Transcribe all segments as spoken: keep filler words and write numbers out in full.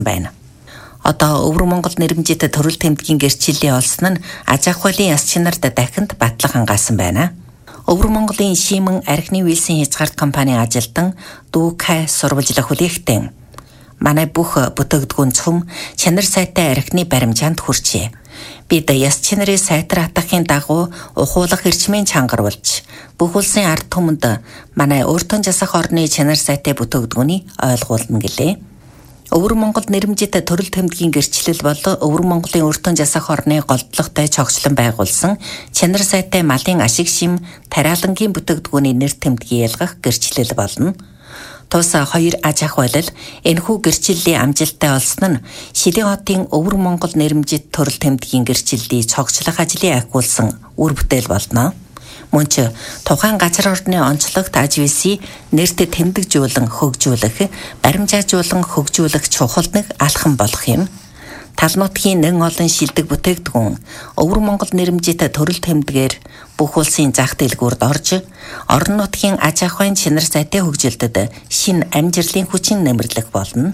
байна. Одоо Өвөр Монгол нэрмжит төрөл тэмдгийн гэрчлэлийн олсон нь аж ахуйлын яс чинарт дахинд батлах хангаасан байна. Өвөр Монголын Шимэн архины үйлсийн хязгаарт компанийн ажилтан Дүүкай сурвалжлах хүлээхтэн манай бүх бүтээгдэхүүн цөм чанар сайтай архины баримжаанд хүрчээ. Бид яс чинарын сайтар хатахын дагуу ухуулах эрчмийн чангаруулж бүх улсын ард түмэнд манай өөртөө засах орны чанар сайтай бүтээгдэхүүнийг ойлгуулна гэлээ. Өвөр Монгол нэрмжит төрөл тэмдгийн гэрчлэл бол Өвөр Монголын өөртөө засах орны голдлоготой цогцлон байгуулсан чанар сайтай малын ашиг шим тариалангийн бүтээгдэхүүний нэр тэмдгийг ялгах гэрчлэл болно. Тус хоёр аж ахуйлал энэхүү гэрчлэлийн амжилттай олсон нь Шилэн хотын Өвөр Монгол нэрмжит төрөл тэмдгийн гэрчлэлийн цогцлох ажлыг ахиулсан үр бүтээл болно. Мөн ч тухайн газар орны онцлогт аж үйлсийг нэрт тэмдэгжүүлэн хөгжүүлэх, баримжаажуулан хөгжүүлэх чухал нэг алхам болох юм. Тал нутгийн нэн олон шилдэг бүтээгдэхүүн Өвөр Монгол нэрмжит төрөл тэмдгээр бүх улсын зах дэлгүүрд орж, орон нутгийн аж ахуйн чанар сайтай хөгжилдөд шин амжилтын хүчин нэмэрлэх болно.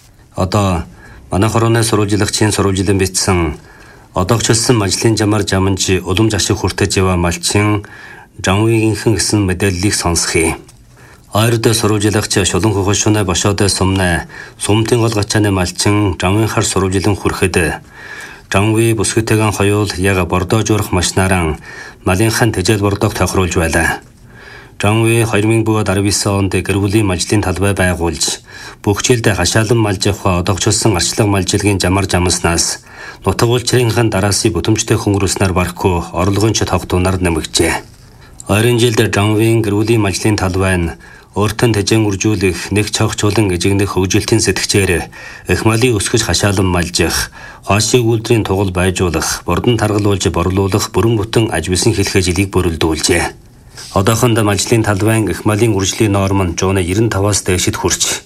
Одоо манай хорооны сурвалжлагчийн сурвалжлан бичсэн одоогчлсон ажлын жамаар жаманж уламж ашиг хүртэж яваа малчин Жанвигийнхэн гэсэн мэдээллийг сонсхий. Ойрд сурвалжлагч шулан хохошуна бошоод сумна сумтын гол гачааны малчин Жанвихаар сурвалжлан хүрэхэд Жанви бүсгүйтэйгэн хоёул яг бордоо жуурах машинаараа малынхан тэжээл бордоог тохируулж байлаа. Жанви хоёр мың дөрвөн онд гэр бүлийн малжлын талбай байгуулж бүх жилд хашаалан малж явах одоогчлсон арчлаг малжилгийн жамар жамснаас нутаг улчрынхан дараасын бүтэмжтэй хөнгөрүүлснээр бархгүй орлогын ч тогтунаар нэмэгжээ. Ойрын жилд Жанвийн гэр бүлийн малжлын талбай нь өөртөө тэжээн үржүүлэх нэг цогцолон эжигнэх хөгжилтийн сэтгчээр их малын өсгөж хашаалан малжих, хоошиг үйлдвэрийн тугал байжуулах, бордон таргалуулж борлуулах бүрэн бүтэн аж бүсийн хэлхээ жилийг бүрэлдүүлжээ. Одоохонд малжлын талбайн их малын үржлийн норм нь жууна девяносто таваас дээшид хүрч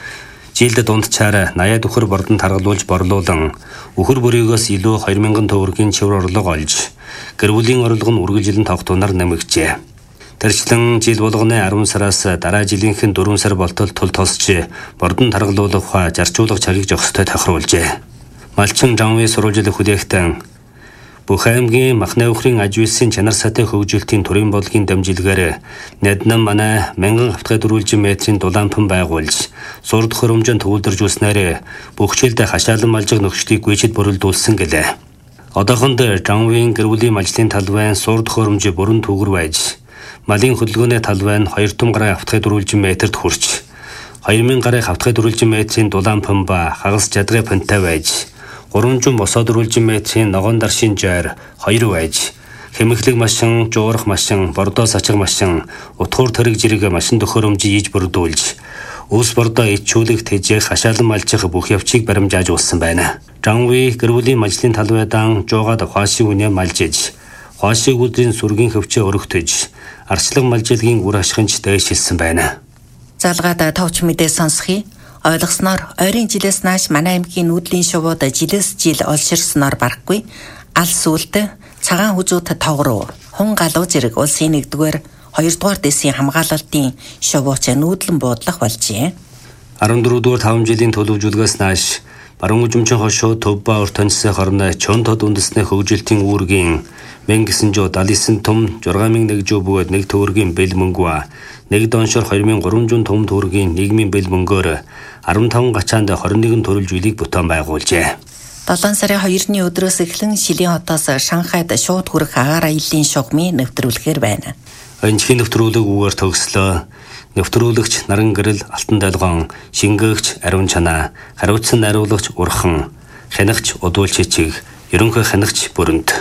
жилд дундчаар восемьдесят өхөр бордон таргалуулж борлуулан өхөр бүрийгээс илүү хоёр мянган төгрөгийн чивэр орлого олж гэр бүлийн орлого нь үргэлжилэн тогтунаар нэмэгжээ. Тэрчлэн жил болгоны арван сараас дараа жилийнхэн дөрвөн сар болтол тул тосч бордон таргалуулах ха зарчуулах цагийг зохистой тохируулжээ. Малчин Жанви сурвалжлах хүлээхтэн бүх аймгийн махны өхрийн аж үйлсийн чанар сайтай хөгжилтийн төрийн бодлогын дамжилгаар Нэднам манай мянган хавтгай дөрвөлжин метрийн дулаанхан байгуулж сурд хөрөмжөнд төвлөржүүлснээр бүх жилд хашаалан малжиг нөхцөлийг гүйцэд бүрэлдүүлсэн гэлээ. Одоохонд Жанвийн гэр бүлийн малжлын талбай сурд хөрөмж бүрэн түгэр байж малын хөдөлгөөний талбай нь хоёр том гаруй хавтгай дөрвөлжин метрт хүрч хоёр мянган гаруй хавтгай дөрвөлжин метрийн дулаанхан ба хагас жадгай пантай байж гурван жим босоо дөрвөлжин метрийн ногоон даршин жаар хоёр байж хэмэглэг машин, жуурах машин, бордоо сачиг машин, утгуур тэрэг жирэг машин төхөөрөмжийг ийж бүрдүүлж ус бордоо ичүүлэх тэжээх хашаалан малжих бүх явцыг баримжаажуулсан байна. Жанви гэр бүлийн малжлын талбайдан жуугаад хоошиг үнэ малжиж, хоошиг үйлдвэрийн сүргийн хөвчөө өргөтөж, арчлаг малжилгийн үр ашигч дээшилсэн байна. Залгаад товч мэдээ сонсхий. Ойлгосноор ойрын жилээс нааш манай аймгийн нүүдлийн шувууд жилээс жил олширсноор барахгүй алс үлд цагаан хүзүүд тогруу хун галуу зэрэг улсын нэгдүгээр хоёрдугаар дэсийн хамгаалалтын шувууч нүүдлэн буудлах болжээ. арван дөрөвдүгээр таван жилийн төлөвлөгөөс нааш баруун үзмчин хошуу төв ба ортонцсын хорны чон тод үндэсний хөгжилтийн үүргийн мэн гэсэн жоо далисэн том зургаан мянга нэг жоо бөгөөд нэг төгрөгийн бэл мөнгө нэг доншор хоёр мянган гурван зуун том төгрөгийн нийгмийн бэл мөнгөөр арван таван гачаанд хорин нэгэн төрөлжүүлийг бүтээн байгуулжээ. долоон сарын хоёрны өдрөөс эхлэн Шилэн хотоос Шанхайд шууд хүрэх агаар аяллаа шугамыг нэвтрүүлэхээр байна. Энэхийн нэвтрүүлэг үгээр төгслөө. Нэвтрүүлэгч Наран гэрэл Алтан долгоон, шингээгч Ариун чанаа, хариуцсан найруулагч Урхан, хянагч Удуул чичиг, ерөнхий хянагч Бүрэнт.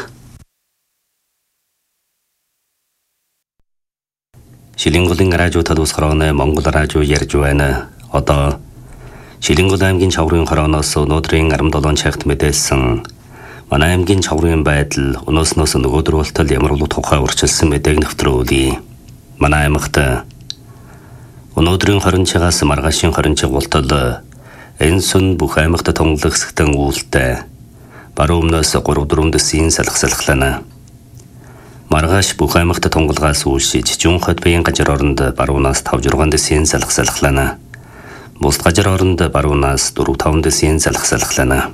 Шилэнгулын радио талуус хорооны Монгол радио ярьж байна. Одоо Шилэнгул аймгийн Чаврын хорооноос өнөөдрийн арван долоон цагт мэдээлсэн манай аймгийн Чаврын байдал өнөөснөөс нөгөөдөр болтол ямар улуу тухай урьдчилсан мэдээг нэвтрүүлье. Манай аймагт өнөөдрийн хорин цагаас маргаашийн хорин цаг болтол энэ сүн бүх аймагт тунгалаг хэсэгтэн үүлтэй баруун өмнөөс гурав дөрвөн дэсийн салхи салхилана. Маргааш бүх аймагт тунгалгаас үүсэж Жун хот биеийн газар оронд баруунаас тавж зургаан дэсийн салхи салхилана. Бусад газар хооронд баруунаас дөрвөн таван дэсийн залах салхлана.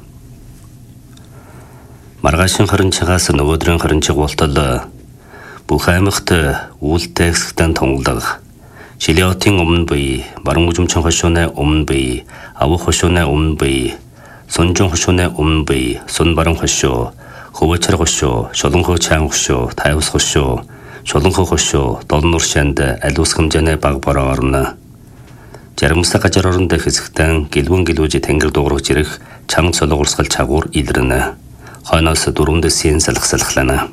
Маргаашийн хорончигаас нөгөөдрийн хорончиг болтол бүх аймагт үүлтэй хэсэгтэн тунгалаг. Шилиотын өмнө бий, баруун гүжимчин хошууны өмнө бий, авах хошууны өмнө бий, сунжин хошууны өмнө бий, сун баруун хошуу, хөвөчөр хошуу, шолонхоо чаан хошуу, тайвс хошуу, шолонхоо хошуу, долн уршанд аль ус хэмжээний баг бороо орно. Жаргамсаа газар оронд хэсэгтэн гэлвэн гэлүүжи тэнгэр дуурах ирэх чанга цолгорсгал чагуур илрэнэ. Хойноос дөрвөн дэсийн салах салхлана.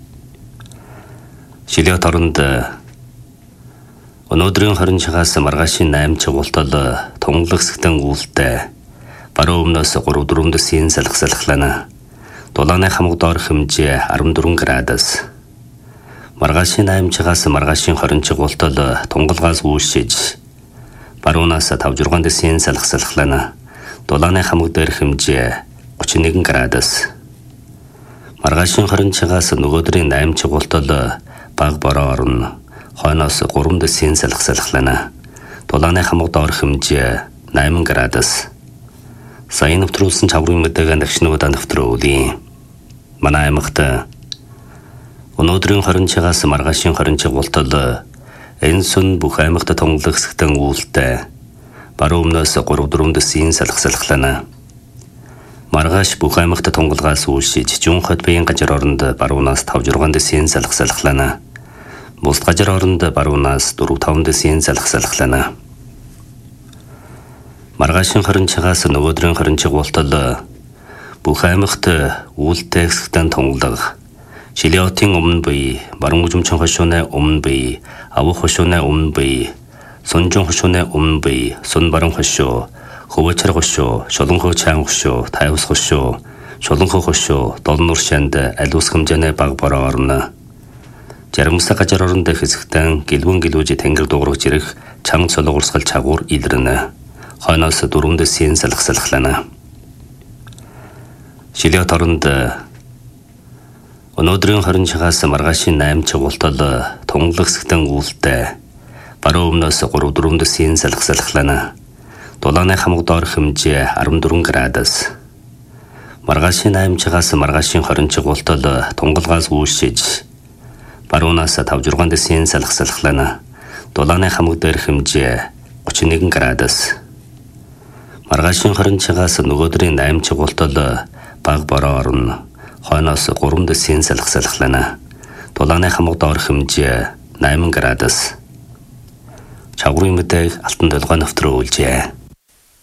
Шилиот оронд өнөөдрийн хорончигаас маргаашийн найм чигуултал тунгалаг хэсэгтэн үүлтэй баруун өмнөөс гурав дөрвөн дэсийн салах салхлана. Дулааны хамаг доор хэмжээ арван дөрвөн градус. Маргаашийн найм чигаас маргаашийн хорончигуултал тунгалгаас үүсэж баруунаас тавж зургаан дэсийн салах салхлана. Дулааны хамаг дээр хэмжээ гучин нэгэн градус. Маргаашийн хорончигаас нөгөөдрийн найм чигуултал баг бороо орно. Хойноос гурван дэсийн салах салхлана. Дулааны хамаг доор хэмжээ найман градус. Сайн нэвтрүүлсэн чаврын мэдээгээ нагшнуудаа нэвтрүүлээ. Манай аймагт өнөөдрийн хорончигаас маргаашийн хорончигуултал энэ сүн бүх аймагт тунгалаг хэсэгтэн үүлтэй баруун өмнөөс гурав дөрвөн дэсийн салах салхлана. Маргааш бүх аймагт тунгалгаас үүсэж жун хот биеийн газар оронд баруунаас тавж зургаан дэсийн салах салхлана. Бусад газар оронд баруунаас дөрвөн таван дэсийн салах салхлана. Маргаашийн хорончигаас нөгөөдрийн хорончигуултал бүх аймагт үүлтэй хэсэгтэн тунгалаг. Шилиотын өмнө бий, баруун гүжимчин хошууны өмнө бий, авах хошууны өмнө бий, сунжин хошууны өмнө бий, сун баруун хошуу, хөвөчөр хошуу, шолонхоо чаан хошуу, тайвс хошуу, шолонхоо хошуу, долн уршанд аль ус хэмжээний баг бороо орно. Жаргамсаа газар оронд хэсэгтэн гэлвэн гэлүүжи тэнгэр дуурах ирэх чанга цолгорсгал чагуур илрэнэ. Хойноос дөрвөн дэсийн салах салхлана. Шилиот оронд өнөөдрийн хорончигаас маргаашийн найм чигуултал тунгалаг хэсэгтэн үүлтэй баруун өмнөөс гурав дөрвөн дэсийн салах салхлана. Дулааны хамаг доор хэмжээ арван дөрвөн градус. Маргаашийн найм чигаас маргаашийн хорончигуултал тунгалгаас үүсэж баруунаас тавж зургаан дэсийн салах салхлана. Дулааны хамаг дээр хэмжээ гучин нэгэн градус. Маргаашийн хорончигаас нөгөөдрийн найм чигуултал баг бороо орно. Хойноос гурван дэсийн салах салхлана. Дулааны хамаг доор хэмжээ найман градус. Чаврын мэдээг Алтан долгой нэвтрүүлжээ.